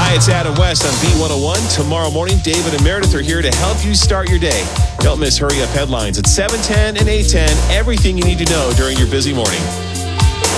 Hi, it's Adam West on B101. Tomorrow morning, David and Meredith are here to help you start your day. Don't miss Hurry Up Headlines at 7:10 and 8:10. Everything you need to know during your busy morning.